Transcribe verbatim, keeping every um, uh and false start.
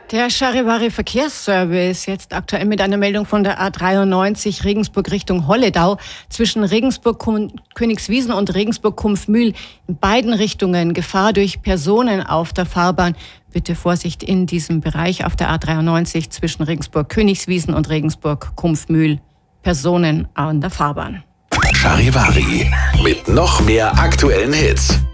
Der Charivari-Verkehrsservice jetzt aktuell mit einer Meldung von der A dreiundneunzig Regensburg Richtung Holledau zwischen Regensburg-Königswiesen und Regensburg-Kumpfmühl in beiden Richtungen Gefahr durch Personen auf der Fahrbahn. Bitte Vorsicht in diesem Bereich auf der A dreiundneunzig zwischen Regensburg-Königswiesen und Regensburg-Kumpfmühl. Personen an der Fahrbahn. Charivari mit noch mehr aktuellen Hits.